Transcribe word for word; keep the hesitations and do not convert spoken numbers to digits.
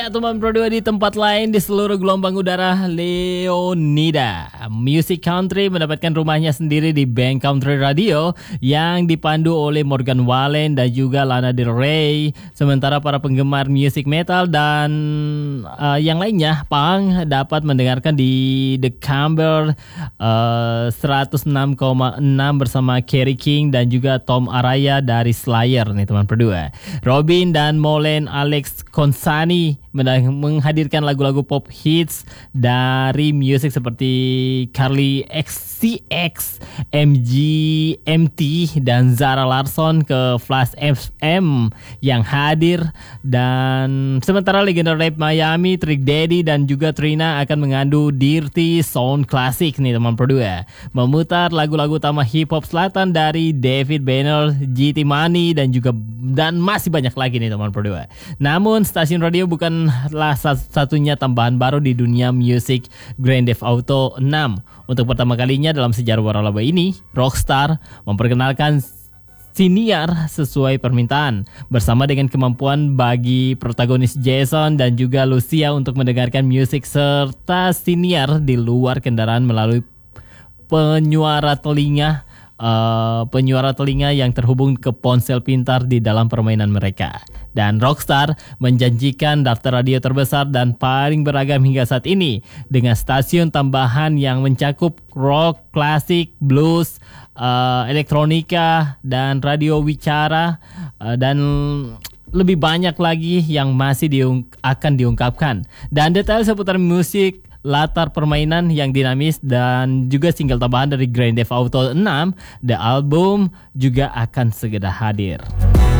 Ya, teman berdua di tempat lain di seluruh gelombang udara Leonida. Music Country mendapatkan rumahnya sendiri di Bank Country Radio yang dipandu oleh Morgan Wallen dan juga Lana Del Rey. Sementara para penggemar music metal dan uh, yang lainnya punk dapat mendengarkan di The Camber uh, seratus enam koma enam bersama Kerry King dan juga Tom Araya dari Slayer nih teman berdua. Robin dan Molen Alex Konsani menghadirkan lagu-lagu pop hits dari musik seperti Carly X C X, M G M T dan Zara Larsson ke Flash F M yang hadir. Dan sementara legenda rap Miami Trick Daddy dan juga Trina akan mengandu Dirty Sound Classic nih teman berdua, memutar lagu-lagu utama hip hop selatan dari David Banner, G T Money dan juga dan masih banyak lagi nih teman berdua. Namun stasiun radio bukanlah satu-satunya tambahan baru di dunia musik Grand Theft Auto enam. Untuk pertama kalinya dalam sejarah waralaba ini, Rockstar memperkenalkan siniar sesuai permintaan, bersama dengan kemampuan bagi protagonis Jason dan juga Lucia untuk mendengarkan musik serta siniar di luar kendaraan melalui penyuara telinga Uh, penyuara telinga yang terhubung ke ponsel pintar di dalam permainan mereka. Dan Rockstar menjanjikan daftar radio terbesar dan paling beragam hingga saat ini, dengan stasiun tambahan yang mencakup rock, klasik, blues, uh, elektronika, dan radio wicara, uh, dan lebih banyak lagi yang masih diung- akan diungkapkan. Dan detail seputar musik, latar permainan yang dinamis dan juga single tambahan dari Grand Theft Auto enam, The Album, juga akan segera hadir.